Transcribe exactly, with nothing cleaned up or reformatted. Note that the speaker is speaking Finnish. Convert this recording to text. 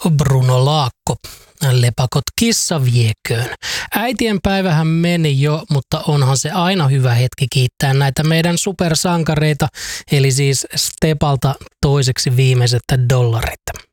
Bruno Laakko. Lepakot kissa vieköön. Äitien päivähän meni jo, mutta onhan se aina hyvä hetki kiittää näitä meidän supersankareita, eli siis Stepalta toiseksi viimeiset dollarit.